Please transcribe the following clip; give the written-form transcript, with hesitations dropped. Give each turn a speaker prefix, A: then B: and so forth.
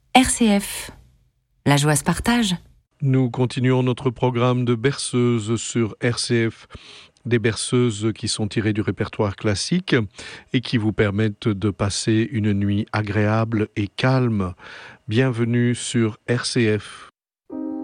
A: RCF. La joie se partage.
B: Nous continuons notre programme de berceuses sur RCF. Des berceuses qui sont tirées du répertoire classique et qui vous permettent de passer une nuit agréable et calme. Bienvenue sur RCF.